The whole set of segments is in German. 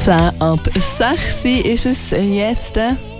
10 ab 6 ist es jetzt.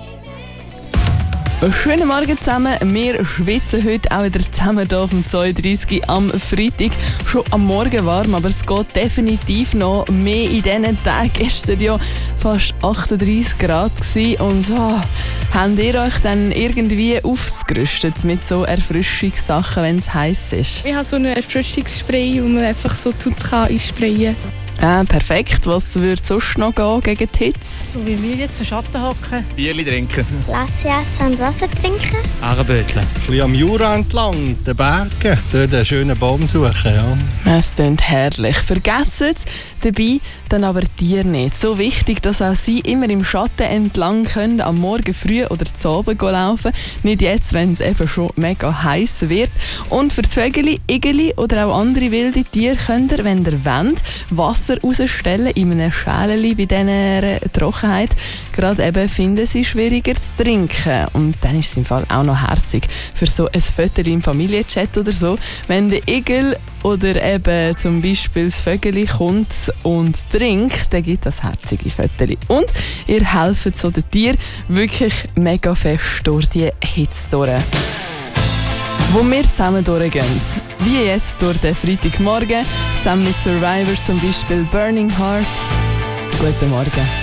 Schönen Morgen zusammen. Wir schwitzen heute auch wieder zusammen hier auf dem 32 am Freitag. Schon am Morgen warm, aber es geht definitiv noch mehr in diesen Tagen. Gestern ja fast 38 Grad gewesen. Und habt ihr euch dann irgendwie aufgerüstet mit so Erfrischungssachen, wenn es heiß ist? Ich habe so ein Erfrischungsspray, wo man einfach so einsprayen kann. Perfekt. Was würde sonst noch gehen gegen die Hitze? So wie wir jetzt im Schatten hocken. Bierli trinken. Lassi essen und Wasser trinken. Ahrenbötchen. Ein bisschen am Jura entlang, in den Bergen. Dort einen schönen Baum suchen, ja. Es klingt herrlich. Vergessen dabei dann aber Tiere nicht. So wichtig, dass auch sie immer im Schatten entlang können, am Morgen früh oder zu Abend laufen. Nicht jetzt, wenn es eben schon mega heiß wird. Und für die Vögel, Igeli oder auch andere wilde Tiere könnt ihr, wenn ihr wollt, Wasser rausstellen in einem Schälchen bei dieser Trockenheit. Gerade eben finden sie schwieriger zu trinken. Und dann ist es im Fall auch noch herzig für so ein Foto im Familienchat oder so. Wenn der Igel oder eben zum Beispiel das Vögel kommt und trinkt, dann gibt das herzige Fotos. Und ihr helft so den Tieren wirklich mega fest durch die Hitze durch. Wo wir zusammen durchgehen. Wie jetzt durch den Freitagmorgen, zusammen mit Survivor zum Beispiel Burning Heart. Guten Morgen.